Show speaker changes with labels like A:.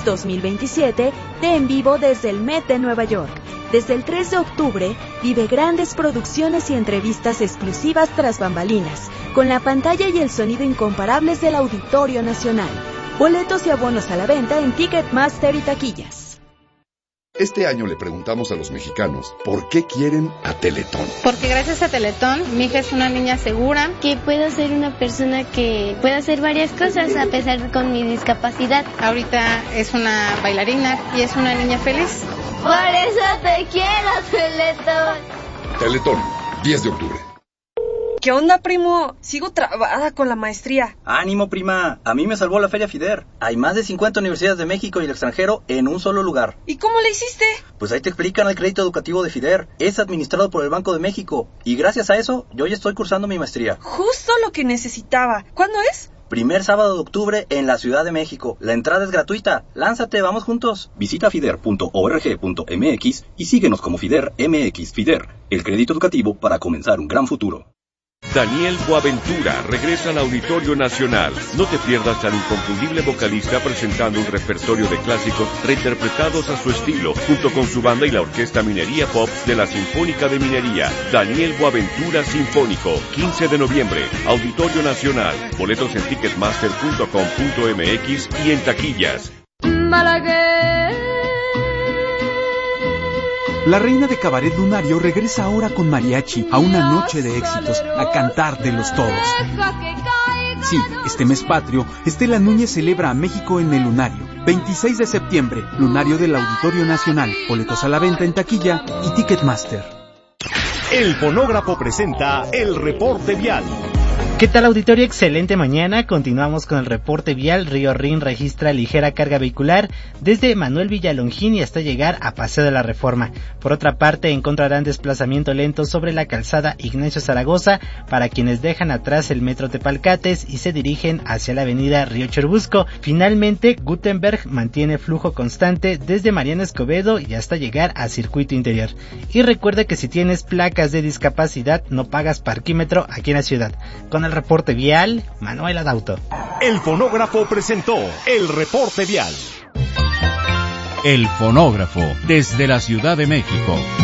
A: Awards 2027 de En Vivo desde el Met de Nueva York. Desde el 3 de octubre, vive grandes producciones y entrevistas exclusivas tras bambalinas, con la pantalla y el sonido incomparables del Auditorio Nacional. Boletos y abonos a la venta en Ticketmaster y taquillas.
B: Este año le preguntamos a los mexicanos por qué quieren a Teletón.
C: Porque gracias a Teletón, mi hija es una niña segura.
D: Que puedo ser una persona que pueda hacer varias cosas a pesar de con mi discapacidad.
C: Ahorita es una bailarina y es una niña feliz.
D: Por eso te quiero, Teletón.
B: Teletón, 10 de octubre.
E: ¿Qué onda, primo? Sigo trabada con la maestría.
F: ¡Ánimo, prima! A mí me salvó la Feria FIDER. Hay más de 50 universidades de México y el extranjero en un solo lugar.
E: ¿Y cómo le hiciste?
F: Pues ahí te explican el crédito educativo de FIDER. Es administrado por el Banco de México. Y gracias a eso, yo ya estoy cursando mi maestría.
E: Justo lo que necesitaba. ¿Cuándo es?
F: Primer sábado de octubre en la Ciudad de México. La entrada es gratuita. Lánzate, vamos juntos. Visita fider.org.mx y síguenos como FIDER MX. FIDER, el crédito educativo para comenzar un gran futuro.
G: Daniel Boaventura regresa al Auditorio Nacional. No te pierdas al inconfundible vocalista presentando un repertorio de clásicos reinterpretados a su estilo, junto con su banda y la Orquesta Minería Pop de la Sinfónica de Minería. Daniel Boaventura Sinfónico, 15 de noviembre, Auditorio Nacional. Boletos en ticketmaster.com.mx y en taquillas.
H: La reina de Cabaret Lunario regresa ahora con mariachi a una noche de éxitos, a cantártelos todos. Sí, este mes patrio, Estela Núñez celebra a México en el Lunario. 26 de septiembre, Lunario del Auditorio Nacional. Boletos a la venta en taquilla y Ticketmaster.
I: El Fonógrafo presenta el reporte vial.
J: ¿Qué tal, auditorio? Excelente mañana. Continuamos con el reporte vial. Río Rin registra ligera carga vehicular desde Manuel Villalongín y hasta llegar a Paseo de la Reforma. Por otra parte, encontrarán desplazamiento lento sobre la calzada Ignacio Zaragoza para quienes dejan atrás el metro Tepalcates y se dirigen hacia la avenida Río Churubusco. Finalmente, Gutenberg mantiene flujo constante desde Mariano Escobedo y hasta llegar a Circuito Interior. Y recuerda que si tienes placas de discapacidad, no pagas parquímetro aquí en la ciudad. Con el reporte vial, Manuel Adauto.
I: El Fonógrafo presentó el reporte vial.
K: El Fonógrafo, desde la Ciudad de México.